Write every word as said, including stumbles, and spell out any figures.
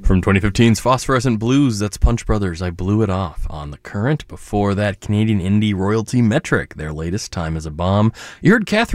From twenty fifteen's Phosphorescent Blues, that's Punch Brothers, I Blew It Off on The Current. Before that, Canadian indie royalty Metric, their latest, Time Is a Bomb. You heard Catherine